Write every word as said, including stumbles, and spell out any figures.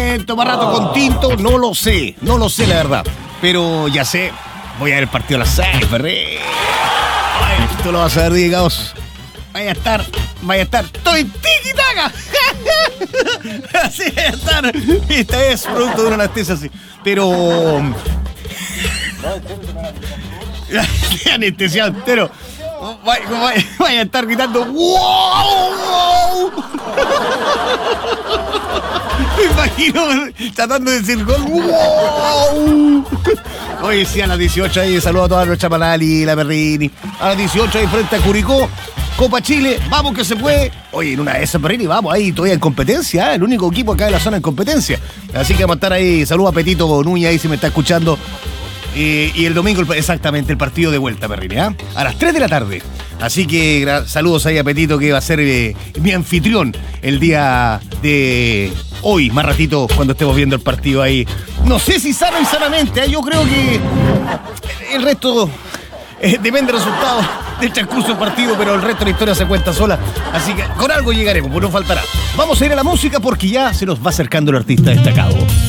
lento, más rato con tinto, no lo sé, no lo sé la verdad. Pero ya sé, voy a ver el partido a las seis, Ferré. Ay, tú lo vas a ver, dedicados. Vaya a estar, vaya a estar, estoy tiki-taka. Así va a estar. Esta vez producto de una anestesia así. Pero... anestesiado entero. Vaya, vaya, vaya a estar gritando ¡wow! Me imagino tratando de decir gol ¡wow! Hoy sí, a las dieciocho ahí, saludo a toda nuestra Manali y la Perrini. A las dieciocho ahí frente a Curicó, Copa Chile, vamos que se puede. Oye, en una de esas, Perrini, vamos ahí todavía en competencia, ¿eh? El único equipo acá de la zona en competencia. Así que vamos a estar ahí, saludo a Petito Núñez ahí si me está escuchando. Eh, y el domingo, exactamente, el partido de vuelta, Perrini, ¿eh? A las tres de la tarde. Así que gra- saludos ahí a Petito, que va a ser eh, mi anfitrión el día de hoy, más ratito, cuando estemos viendo el partido ahí. No sé si sano y sanamente, ¿eh? Yo creo que el resto eh, depende del resultado del transcurso del partido, pero el resto de la historia se cuenta sola. Así que con algo llegaremos, pues no faltará. Vamos a ir a la música porque ya se nos va acercando el artista destacado.